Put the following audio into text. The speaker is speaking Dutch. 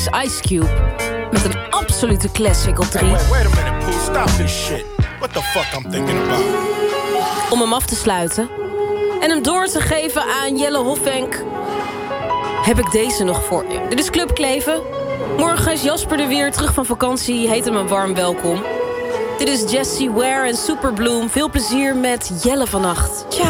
Ice Cube met een absolute classic op 3. Wait a minute, Pooh, stop this shit. What the fuck I'm thinking about? Om hem af te sluiten en hem door te geven aan Jelle Hofvenk, heb ik deze nog voor je. Dit is Club Kleven. Morgen is Jasper er weer terug van vakantie. Heet hem een warm welkom. Dit is Jessie Ware en Superbloom. Veel plezier met Jelle vannacht. Ciao.